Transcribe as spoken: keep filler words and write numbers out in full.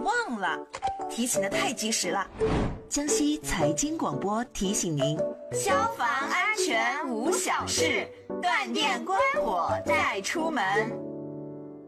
忘了，提醒的太及时了。 江西财经广播提醒您： 消防安全无小事，断电关火再出门。